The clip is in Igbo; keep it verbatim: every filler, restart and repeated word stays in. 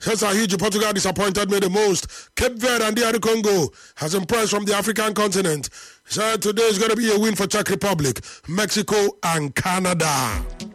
Here's how huge Portugal disappointed me the most. Cape Verde and D R Congo has impressed from the African continent. So today is going to be a win for Czech Republic, Mexico, and Canada.